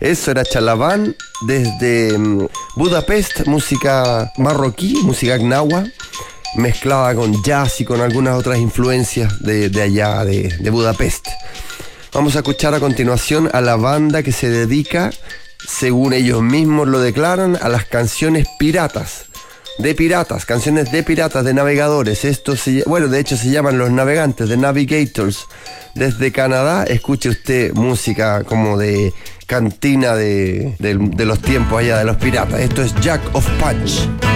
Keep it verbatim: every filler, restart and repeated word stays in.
Eso era Chalaban desde Budapest, música marroquí, música gnawa, mezclada con jazz y con algunas otras influencias de, de allá, de, de Budapest. Vamos a escuchar a continuación a la banda que se dedica, según ellos mismos lo declaran, a las canciones piratas. De piratas, canciones de piratas, de navegadores. Esto se, bueno, de hecho se llaman Los Navegantes, de Navigators. Desde Canadá, escuche usted música como de cantina de, de, de los tiempos allá de los piratas. Esto es Jack of Punch.